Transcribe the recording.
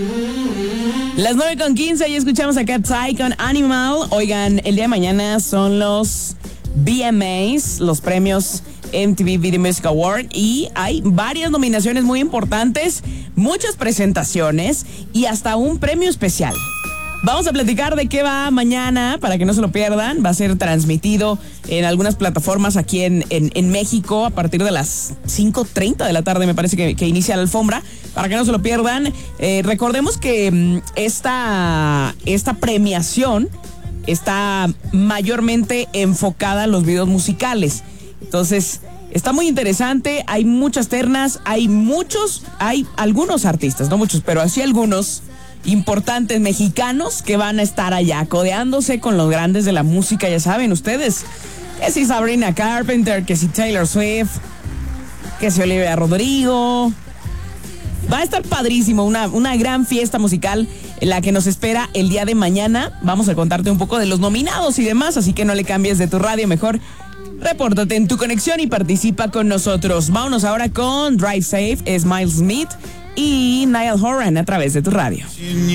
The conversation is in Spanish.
Las 9:15 y escuchamos a Cat Psy con Animal. Oigan, el día de mañana son los VMAs, los premios MTV Video Music Award, y hay varias nominaciones muy importantes, muchas presentaciones y hasta un premio especial. Vamos a platicar de qué va mañana para que no se lo pierdan. Va a ser transmitido en algunas plataformas aquí en México a partir de las 5:30 de la tarde, me parece que inicia la alfombra. Para que no se lo pierdan, recordemos que esta premiación está mayormente enfocada a los videos musicales. Entonces, está muy interesante, hay muchas ternas, hay algunos artistas, no muchos, pero sí algunos importantes mexicanos que van a estar allá codeándose con los grandes de la música, ya saben ustedes, que si Sabrina Carpenter, que si Taylor Swift, que si Olivia Rodrigo. Va a estar padrísimo, una gran fiesta musical en la que nos espera el día de mañana. Vamos a contarte un poco de los nominados y demás, así que no le cambies de tu radio, mejor repórtate en tu conexión y participa con nosotros. Vámonos ahora con Drive Safe, Smile Smith y Niall Horan a través de tu radio.